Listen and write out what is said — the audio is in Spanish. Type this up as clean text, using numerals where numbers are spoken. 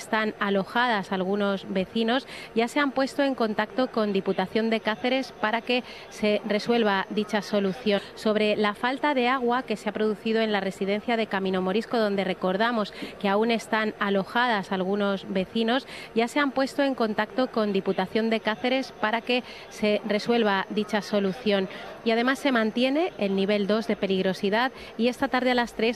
están alojadas algunos vecinos, ya se han puesto en contacto con Diputación de Cáceres para que se resuelva dicha solución. Sobre la falta de agua que se ha producido en la residencia de Camino Morisco, donde recordamos que aún están alojadas algunos vecinos, ya se han puesto en contacto con Diputación de Cáceres para que se resuelva dicha solución. Y además se mantiene el nivel 2 de peligrosidad y esta tarde a las 3